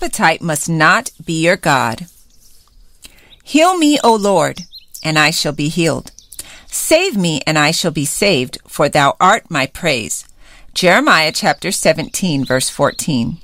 appetite must not be your God. Heal me, O Lord, and I shall be healed. Save me, and I shall be saved, for thou art my praise. Jeremiah chapter 17, verse 14.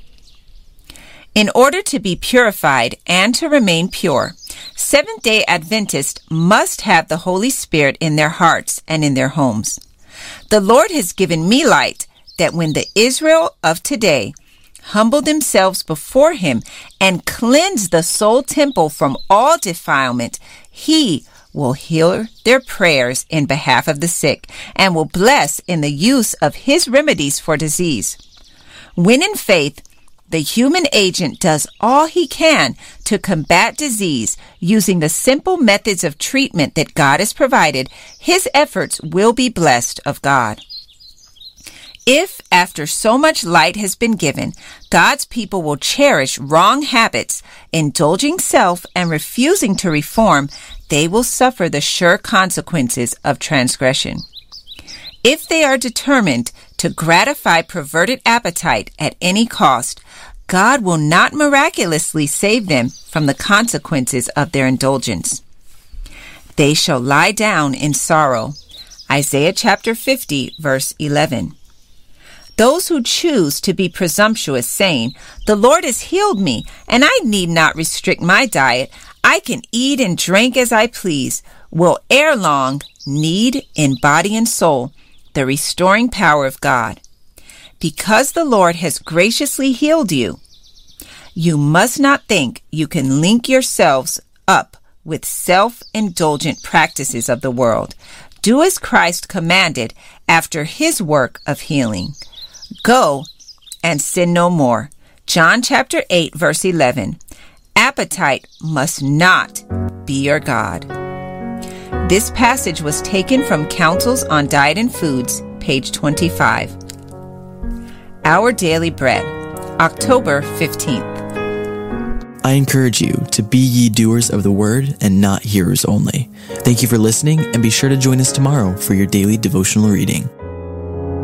In order to be purified and to remain pure, Seventh-day Adventists must have the Holy Spirit in their hearts and in their homes. The Lord has given me light that when the Israel of today humble themselves before him and cleanse the soul temple from all defilement, he will hear their prayers in behalf of the sick and will bless in the use of his remedies for disease. When in faith, the human agent does all he can to combat disease using the simple methods of treatment that God has provided, his efforts will be blessed of God. If, after so much light has been given, God's people will cherish wrong habits, indulging self and refusing to reform, they will suffer the sure consequences of transgression. If they are determined to gratify perverted appetite at any cost, God will not miraculously save them from the consequences of their indulgence. They shall lie down in sorrow. Isaiah chapter 50, verse 11. Those who choose to be presumptuous, saying, "The Lord has healed me, and I need not restrict my diet. I can eat and drink as I please," will ere long need in body and soul the restoring power of God. Because the Lord has graciously healed you, you must not think you can link yourselves up with self-indulgent practices of the world. Do as Christ commanded after his work of healing. Go and sin no more. John chapter 8, verse 11. Appetite must not be your God. This passage was taken from Counsels on Diet and Foods, page 25. Our Daily Bread, October 15th. I encourage you to be ye doers of the word and not hearers only. Thank you for listening, and be sure to join us tomorrow for your daily devotional reading.